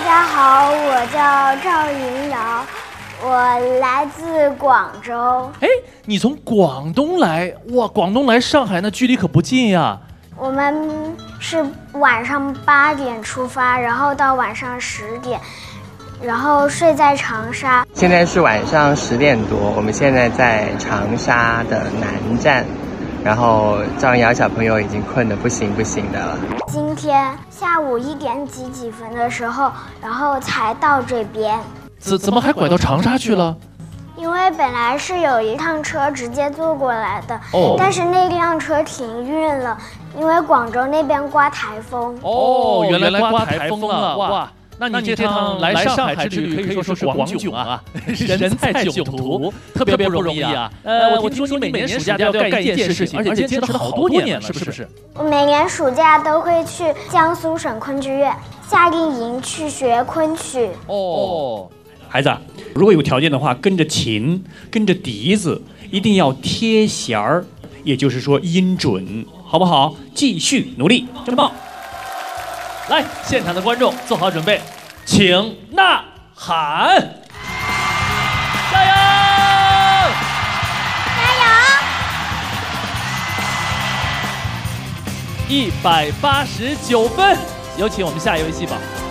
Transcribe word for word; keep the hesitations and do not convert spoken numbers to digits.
家好，我叫赵云瑶，我来自广州。 哎，你从广东来？哇，广东来上海那距离可不近呀。 我们是晚上八点出发，然后到晚上十点，然后睡在长沙。 现在是晚上十点多，我们现在在长沙的南站，然后赵云瑶小朋友已经困得不行不行的了。 今天下午一点几几分的时候，然后才到这边。 怎怎么还拐到长沙去了？ 因为本来是有一趟车直接坐过来的， 哦， 但是那辆车停运了，因为广州那边刮台风。 哦，原来刮台风了，哇！那你这趟来上海之旅可以说是广囧啊，人在囧途，特别不容易啊。呃，我听说你每年暑假都要干一件事情，而且坚持了好多年了，是不是？ 我每年暑假都会去江苏省昆剧院夏令营去学昆曲。 哦。 孩子，如果有条件的话，跟着琴，跟着笛子，一定要贴弦儿，也就是说音准，好不好？继续努力，真棒！ 来，现场的观众做好准备，请呐喊，加油！ 加油！ 一百八十九分，有请我们下一位戏宝。